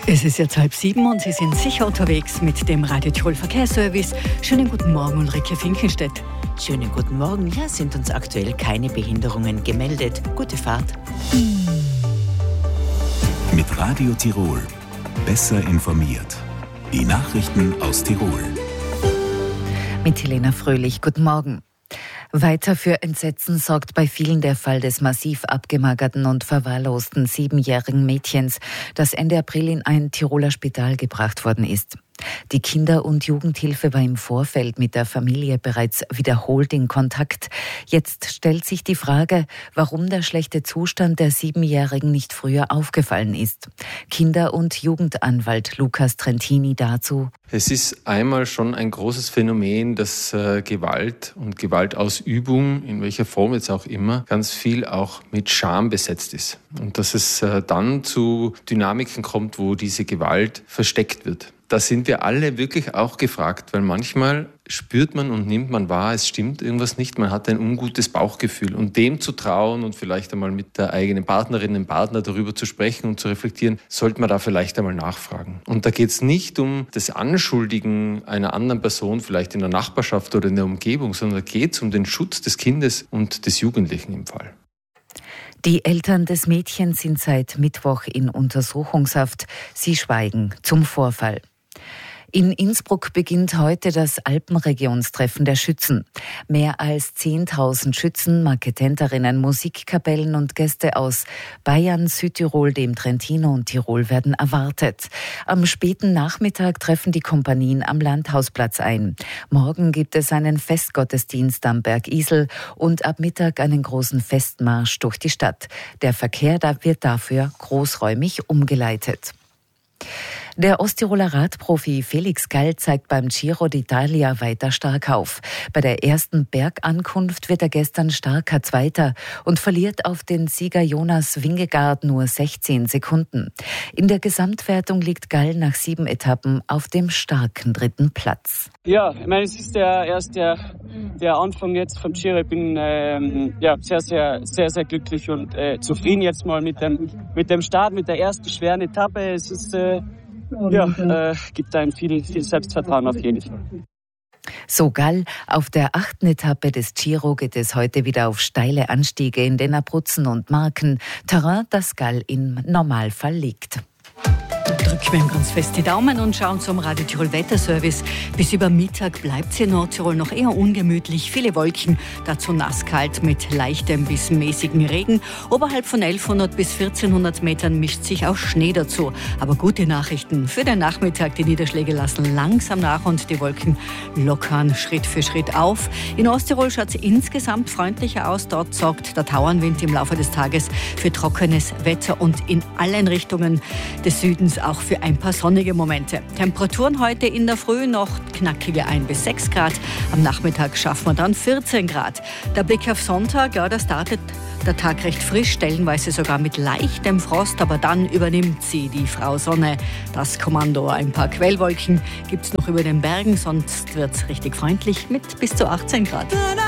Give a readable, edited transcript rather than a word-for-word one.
Es ist jetzt 6:30 und Sie sind sicher unterwegs mit dem Radio Tirol Verkehrsservice. Schönen guten Morgen, Ulrike Finkenstedt. Schönen guten Morgen. Ja, sind uns aktuell keine Behinderungen gemeldet. Gute Fahrt. Mit Radio Tirol. Besser informiert. Die Nachrichten aus Tirol. Mit Helena Fröhlich. Guten Morgen. Weiter für Entsetzen sorgt bei vielen der Fall des massiv abgemagerten und verwahrlosten 7-jährigen Mädchens, das Ende April in ein Tiroler Spital gebracht worden ist. Die Kinder- und Jugendhilfe war im Vorfeld mit der Familie bereits wiederholt in Kontakt. Jetzt stellt sich die Frage, warum der schlechte Zustand der 7-Jährigen nicht früher aufgefallen ist. Kinder- und Jugendanwalt Lukas Trentini dazu. Es ist einmal schon ein großes Phänomen, dass Gewalt und Gewaltausübung, in welcher Form jetzt auch immer, ganz viel auch mit Scham besetzt ist. Und dass es dann zu Dynamiken kommt, wo diese Gewalt versteckt wird. Da sind wir alle wirklich auch gefragt, weil manchmal spürt man und nimmt man wahr, es stimmt irgendwas nicht, man hat ein ungutes Bauchgefühl. Und dem zu trauen und vielleicht einmal mit der eigenen Partnerin, dem Partner darüber zu sprechen und zu reflektieren, sollte man da vielleicht einmal nachfragen. Und da geht es nicht um das Anschuldigen einer anderen Person, vielleicht in der Nachbarschaft oder in der Umgebung, sondern da geht es um den Schutz des Kindes und des Jugendlichen im Fall. Die Eltern des Mädchens sind seit Mittwoch in Untersuchungshaft. Sie schweigen zum Vorfall. In Innsbruck beginnt heute das Alpenregionstreffen der Schützen. Mehr als 10.000 Schützen, Marketenterinnen, Musikkapellen und Gäste aus Bayern, Südtirol, dem Trentino und Tirol werden erwartet. Am späten Nachmittag treffen die Kompanien am Landhausplatz ein. Morgen gibt es einen Festgottesdienst am Berg Isel und ab Mittag einen großen Festmarsch durch die Stadt. Der Verkehr wird dafür großräumig umgeleitet. Der Osttiroler Radprofi Felix Gall zeigt beim Giro d'Italia weiter stark auf. Bei der ersten Bergankunft wird er gestern starker Zweiter und verliert auf den Sieger Jonas Vingegaard nur 16 Sekunden. In der Gesamtwertung liegt Gall nach 7 Etappen auf dem starken 3. Platz. Ja, ich meine, es ist der Anfang jetzt vom Giro. Ich bin sehr glücklich und zufrieden jetzt mal mit dem Start, mit der ersten schweren Etappe. Es ist gibt einem viel Selbstvertrauen auf jeden Fall. So Gall. Auf der 8. Etappe des Giro geht es heute wieder auf steile Anstiege in den Abruzzen und Marken. Terrain, das Gall im Normalfall liegt. Drücken wir ihm ganz fest die Daumen und schauen zum Radio Tirol Wetterservice. Bis über Mittag bleibt es in Nordtirol noch eher ungemütlich. Viele Wolken, dazu nasskalt mit leichtem bis mäßigem Regen. Oberhalb von 1100 bis 1400 Metern mischt sich auch Schnee dazu. Aber gute Nachrichten für den Nachmittag. Die Niederschläge lassen langsam nach und die Wolken lockern Schritt für Schritt auf. In Osttirol schaut es insgesamt freundlicher aus. Dort sorgt der Tauernwind im Laufe des Tages für trockenes Wetter und in allen Richtungen des Südens auch für ein paar sonnige Momente. Temperaturen heute in der Früh noch knackige 1 bis 6 Grad. Am Nachmittag schaffen wir dann 14 Grad. Der Blick auf Sonntag, da startet der Tag recht frisch, stellenweise sogar mit leichtem Frost, aber dann übernimmt sie die Frau Sonne das Kommando. Ein paar Quellwolken gibt es noch über den Bergen, sonst wird es richtig freundlich mit bis zu 18 Grad.